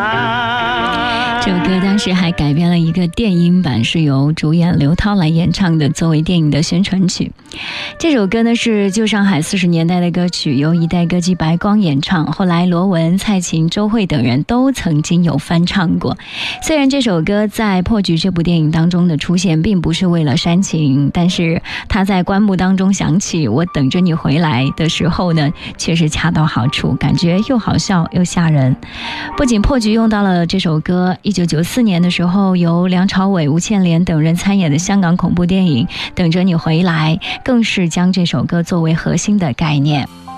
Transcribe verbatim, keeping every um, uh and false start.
这首歌当时还改编了一个电音版，是由主演刘涛来演唱的，作为电影的宣传曲。这首歌呢是旧上海四十年代的歌曲，由一代歌姬白光演唱，后来罗文、蔡琴、周蕙等人都曾经有翻唱过。虽然这首歌在《破局》这部电影当中的出现并不是为了煽情，但是它在棺木当中响起我等着你回来的时候呢，确实恰到好处，感觉又好笑又吓人。不仅《破局》用到了这首歌，一九九四年的时候由梁朝伟、吴倩莲等人参演的香港恐怖电影《等着你回来》更是将这首歌作为核心的概念。